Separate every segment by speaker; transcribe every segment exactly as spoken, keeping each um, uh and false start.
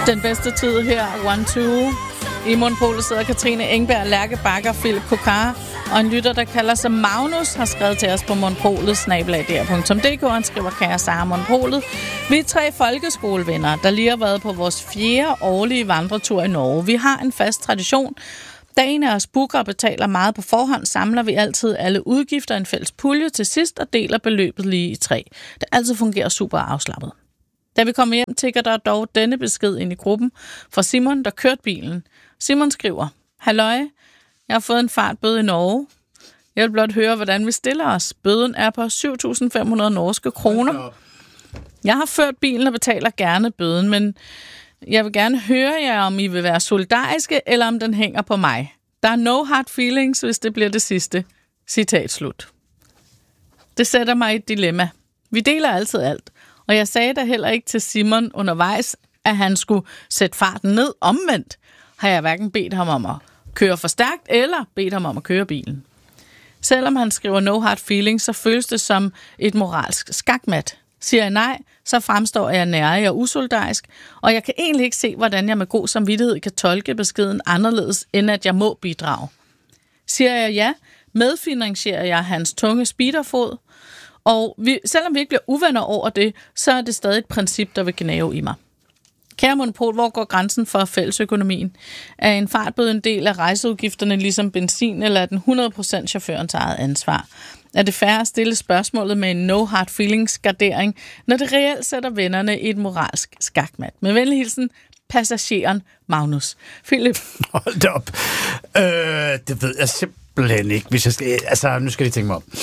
Speaker 1: Den bedste tid her, one two. I Monopolet sidder Katrine Engberg, Lærke Bakker, Philip Kokar, og en lytter, der kalder sig Magnus, har skrevet til os på monopolet snabel-a d r punktum d k. Han skriver, kære Sara Monopolet. Vi er tre folkeskolevenner, der lige har været på vores fjerde årlige vandretur i Norge. Vi har en fast tradition. Da en af os booker og betaler meget på forhånd, samler vi altid alle udgifter i en fælles pulje til sidst og deler beløbet lige i tre. Det altid fungerer super afslappet. Da vi kommer hjem, tikker der dog denne besked ind i gruppen fra Simon, der kørte bilen. Simon skriver, halløj, jeg har fået en fartbøde i Norge. Jeg vil blot høre, hvordan vi stiller os. Bøden er på syv tusind fem hundrede norske kroner. Jeg har ført bilen og betaler gerne bøden, men jeg vil gerne høre jer, om I vil være solidariske, eller om den hænger på mig. Der er no hard feelings, hvis det bliver det sidste. Citat slut. Det sætter mig i et dilemma. Vi deler altid alt. Og jeg sagde da heller ikke til Simon undervejs, at han skulle sætte farten ned. Omvendt har jeg hverken bedt ham om at køre for stærkt, eller bedt ham om at køre bilen. Selvom han skriver no hard feelings, så føles det som et moralsk skakmat. Siger jeg nej, så fremstår jeg nærig og usolidarisk, og jeg kan egentlig ikke se, hvordan jeg med god samvittighed kan tolke beskeden anderledes, end at jeg må bidrage. Siger jeg ja, medfinansierer jeg hans tunge speederfod, og vi, selvom vi ikke bliver uvenner over det, så er det stadig et princip, der vil gnave i mig. Kære Monopol, hvor går grænsen for fællesøkonomien? Er en fartbøde en del af rejseudgifterne ligesom benzin, eller er den hundrede procent chaufførens eget ansvar? Er det fair at stille spørgsmålet med en no hard feelings gardering, når det reelt sætter vennerne i et moralsk skakmat? Med venlig hilsen, passageren Magnus. Philip?
Speaker 2: Hold da op. Øh, det ved jeg simpelthen ikke, hvis jeg skal... Altså, nu skal jeg tænke mig om.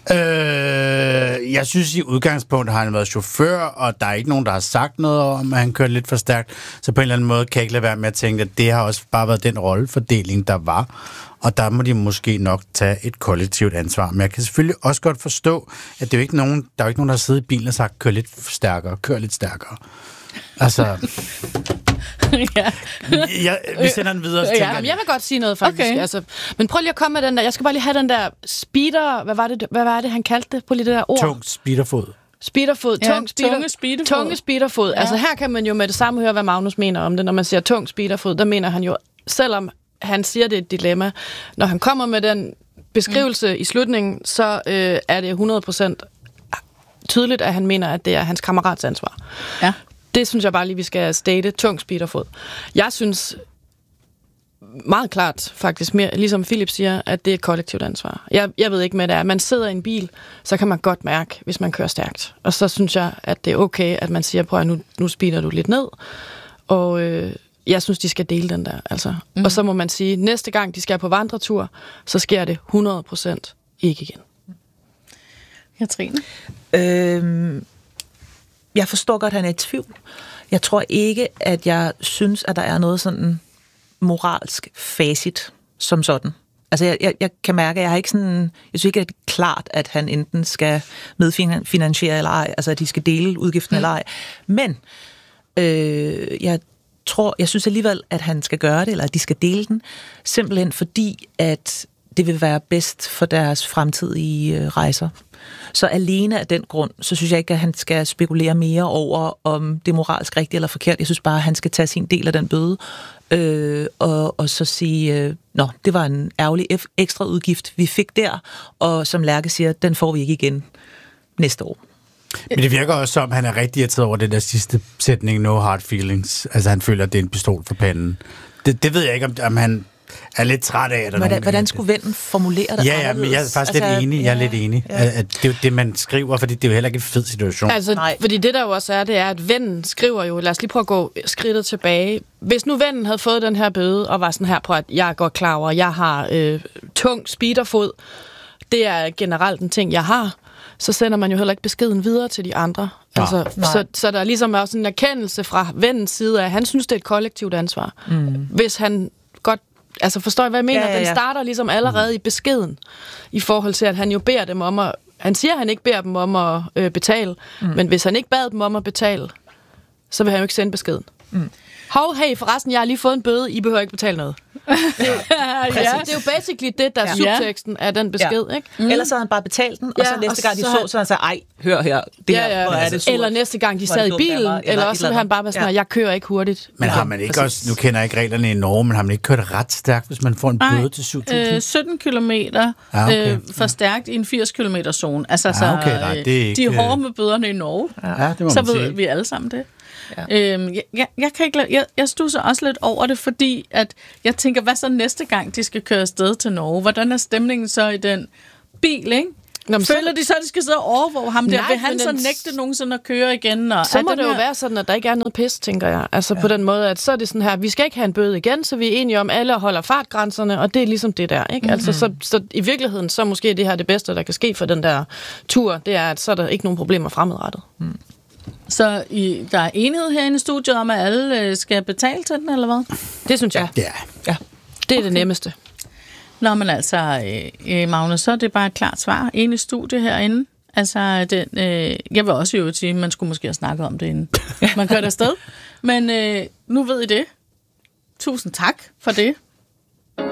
Speaker 2: Øh, jeg synes, i udgangspunktet har han været chauffør, og der er ikke nogen, der har sagt noget om, at han kørte lidt for stærkt. Så på en eller anden måde kan jeg ikke lade være med at tænke, at det har også bare været den rollefordeling, der var. Og der må de måske nok tage et kollektivt ansvar. Men jeg kan selvfølgelig også godt forstå, at det er jo ikke nogen, der er jo ikke nogen, der har siddet i bilen og sagt, kør lidt stærkere, kør lidt stærkere. Altså...
Speaker 1: ja.
Speaker 2: ja, vi sender den videre.
Speaker 3: Ja, jeg vil godt sige noget, faktisk. Okay. Altså, men prøv lige at komme med den der. Jeg skal bare lige have den der speeder... Hvad var det, hvad var det han kaldte det? På lige det der ord.
Speaker 2: Tung speederfod.
Speaker 3: Speederfod.
Speaker 1: Ja,
Speaker 3: tung speeder,
Speaker 1: tunge speederfod.
Speaker 3: Tunge speederfod. Ja. Altså her kan man jo med det samme høre, hvad Magnus mener om det. Når man siger tung speederfod, der mener han jo, selvom han siger, det er et dilemma, når han kommer med den beskrivelse mm. i slutningen, så øh, er det hundrede procent tydeligt, at han mener, at det er hans kammerats ansvar.
Speaker 1: Ja.
Speaker 3: Det synes jeg bare lige, vi skal state. Tung speederfod. Jeg synes meget klart, faktisk, mere, ligesom Philip siger, at det er et kollektivt ansvar. Jeg, jeg ved ikke med det er. Man sidder i en bil, så kan man godt mærke, hvis man kører stærkt. Og så synes jeg, at det er okay, at man siger, prøv at nu, nu speeder du lidt ned. Og øh, jeg synes, de skal dele den der. Altså. Mm. Og så må man sige, næste gang de skal på vandretur, så sker det hundrede procent ikke igen.
Speaker 1: Katrine?
Speaker 4: Øhm, jeg forstår godt, at han er i tvivl. Jeg tror ikke, at jeg synes, at der er noget sådan moralsk facit som sådan. Altså, jeg, jeg, jeg kan mærke, at jeg har ikke sådan... Jeg synes ikke, at det er klart, at han enten skal medfinansiere eller ej, altså at de skal dele udgiften mm. eller ej. Men øh, jeg tror, jeg synes alligevel, at han skal gøre det, eller at de skal dele den, simpelthen fordi, at det vil være bedst for deres fremtidige øh, rejser. Så alene af den grund, så synes jeg ikke, at han skal spekulere mere over, om det er moralsk rigtigt eller forkert. Jeg synes bare, at han skal tage sin del af den bøde, øh, og, og så sige, øh, nå, det var en ærgerlig ekstra udgift, vi fik der, og som Lærke siger, den får vi ikke igen næste år.
Speaker 2: Men det virker også som, han er rigtig irriteret over den der sidste sætning, no hard feelings. Altså, han føler, at det er en pistol for panden. Det, det ved jeg ikke, om, om han er lidt træt af. Eller
Speaker 4: hvordan, hvordan skulle vennen formulere det?
Speaker 2: Ja, ja, men jeg er faktisk altså, lidt enig. Jeg er ja, lidt enig. Ja. At det er jo det, man skriver, fordi det er jo heller ikke en fed situation.
Speaker 3: Altså, Nej. Fordi det der jo også er, det er, at vennen skriver jo, lad os lige prøve at gå skridtet tilbage. Hvis nu vennen havde fået den her bøde, og var sådan her på, at jeg er godt klar over, jeg har øh, tung speederfod, det er generelt en ting, jeg har, så sender man jo heller ikke beskeden videre til de andre. Ja. Altså, så, så der er ligesom også en erkendelse fra vennens side af, at han synes, det er et kollektivt ansvar. Mm. Hvis han godt... Altså forstår jeg, hvad jeg mener? Ja, ja, ja. Den starter ligesom allerede mm. i beskeden, i forhold til, at han jo beder dem om at... Han siger, at han ikke beder dem om at øh, betale, mm. men hvis han ikke bad dem om at betale, så vil han jo ikke sende beskeden. Mm. Hov, hey, forresten, jeg har lige fået en bøde, I behøver ikke betale noget. Det, ja. Det er jo basically det, der er
Speaker 1: Ja.
Speaker 3: subteksten af den besked,
Speaker 4: Ja.
Speaker 3: ikke?
Speaker 4: Mm. Ellers havde han bare betalt den, og
Speaker 3: Ja,
Speaker 4: så
Speaker 3: og
Speaker 4: næste gang de
Speaker 3: så
Speaker 4: så,
Speaker 3: han-
Speaker 4: så han sagde, ej, hør her, det
Speaker 3: Ja,
Speaker 4: her,
Speaker 3: ja.
Speaker 4: hvor er det surt.
Speaker 3: Eller næste gang, de
Speaker 4: Hvor er
Speaker 3: sad
Speaker 4: det
Speaker 3: i
Speaker 4: dumt af
Speaker 3: bilen,
Speaker 4: mig,
Speaker 3: eller,
Speaker 4: eller
Speaker 3: også
Speaker 4: et
Speaker 3: så vil
Speaker 4: eller
Speaker 3: han bare være sådan,
Speaker 4: andet.
Speaker 3: ja. jeg kører ikke hurtigt.
Speaker 2: Men har
Speaker 3: Igen.
Speaker 2: man ikke også, nu kender jeg ikke reglerne i Norge, men har man ikke kørt ret stærkt, hvis man får en bøde til syv tusind?
Speaker 1: øh, sytten kilometer
Speaker 2: Ah, okay.
Speaker 1: øh, for stærkt i en firs kilometer zone. Altså,
Speaker 2: Ah,
Speaker 1: så,
Speaker 2: okay, nej, det er
Speaker 1: øh, de
Speaker 2: ikke-
Speaker 1: er hårde med bøderne i Norge.
Speaker 2: Ja, det må
Speaker 1: Så
Speaker 2: man
Speaker 1: ved
Speaker 2: sige.
Speaker 1: vi alle sammen det.
Speaker 4: Ja.
Speaker 1: Øhm, jeg, jeg, jeg, kan ikke, lade- jeg, jeg stusser også lidt over det, fordi at jeg tænker, hvad så næste gang, de skal køre afsted til Norge? Hvordan er stemningen så i den bil, ikke?
Speaker 3: Nå, men så-
Speaker 1: Føler de så, at de skal sidde og overvåge ham der?
Speaker 3: Nej,
Speaker 1: Vil han
Speaker 3: men
Speaker 1: så
Speaker 3: den-
Speaker 1: nægte nogensinde at køre igen? Og
Speaker 3: Så
Speaker 1: er
Speaker 3: må
Speaker 1: den
Speaker 3: det jo
Speaker 1: her-
Speaker 3: være sådan, at der ikke er noget pis, tænker jeg. Altså ja. På den måde, at så er det sådan her, vi skal ikke have en bøde igen, så vi er enige om, at alle holder fartgrænserne, og det er ligesom det der, ikke? Mm-hmm. Altså, så, så i virkeligheden, så er måske det her det bedste, der kan ske for den der tur, det er, at så er der ikke nogen problemer fremadrettet. Mm.
Speaker 1: Så i, der er enighed herinde i studiet om, at alle øh, skal betale til den, eller hvad?
Speaker 3: Det synes jeg.
Speaker 2: Ja.
Speaker 4: Ja.
Speaker 3: Det er det nemmeste.
Speaker 1: Nå, men altså, øh, øh, Magnus, så er det bare et klart svar. Enig studie herinde. Altså, den, øh, jeg vil også jo sige, at man skulle måske have snakket om det, inden man kørte afsted. Men øh, nu ved I det. Tusind tak for det.